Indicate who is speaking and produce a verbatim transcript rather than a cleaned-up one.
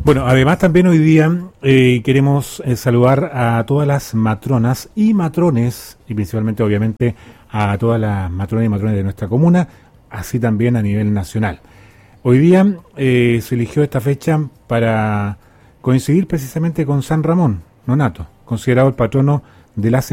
Speaker 1: Bueno, además también hoy día eh, queremos eh, saludar a todas las matronas y matrones, y principalmente obviamente a todas las matronas y matrones de nuestra comuna, así también a nivel nacional. Hoy día eh, se eligió esta fecha para coincidir precisamente con San Ramón Nonato, considerado el patrono de las